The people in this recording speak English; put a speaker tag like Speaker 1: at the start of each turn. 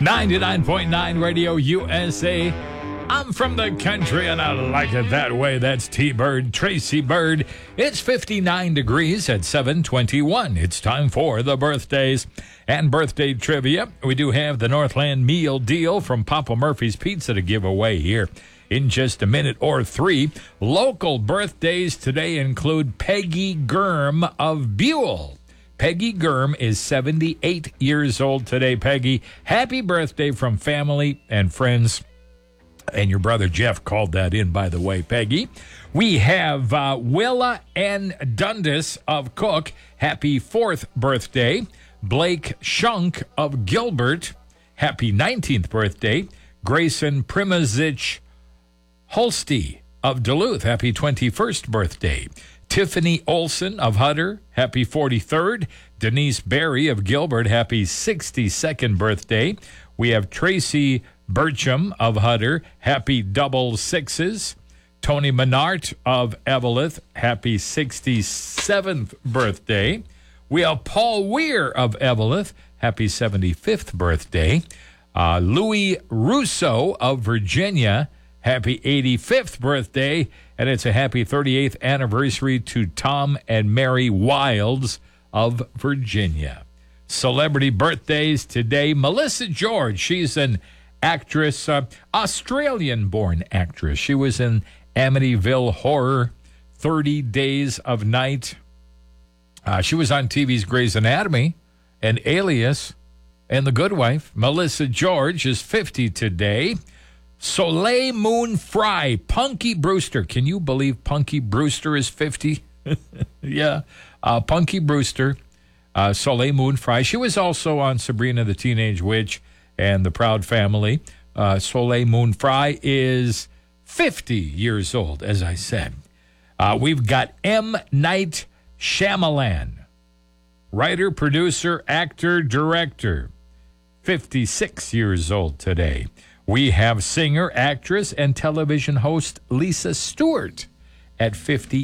Speaker 1: 99.9 Radio USA. I'm from the country and I like it that way. That's T-Bird, Tracy Bird. It's 59 degrees at 7:21. It's time for the birthdays and birthday trivia. We do have the Northland meal deal from Papa Murphy's Pizza to give away here in just a minute or three. Local birthdays today include Peggy Germ of Buell. Peggy Germ is 78 years old today. Peggy, happy birthday from family and friends. And your brother Jeff called that in, by the way, Peggy. We have Willa N. Dundas of Cook. Happy 4th birthday. Blake Shunk of Gilbert. Happy 19th birthday. Grayson Primozic Holste of Duluth. Happy 21st birthday. Tiffany Olson of Hutter, happy 43rd. Denise Berry of Gilbert, happy 62nd birthday. We have Tracy Burcham of Hutter, happy double sixes. Tony Menart of Eveleth, happy 67th birthday. We have Paul Weir of Eveleth, happy 75th birthday. Louis Russo of Virginia, happy 85th birthday, and it's a happy 38th anniversary to Tom and Mary Wilds of Virginia. Celebrity birthdays today. Melissa George, she's an actress, Australian-born actress. She was in Amityville Horror, 30 Days of Night. She was on TV's Grey's Anatomy and Alias and The Good Wife. Melissa George is 50 today. Soleil Moon Frye, Punky Brewster. Can you believe Punky Brewster is 50? Yeah, Punky Brewster, Soleil Moon Frye. She was also on Sabrina the Teenage Witch and The Proud Family. Soleil Moon Frye is 50 years old, as I said. We've got M. Night Shyamalan, writer, producer, actor, director, 56 years old today. We have singer, actress, and television host Lisa Stewart at 58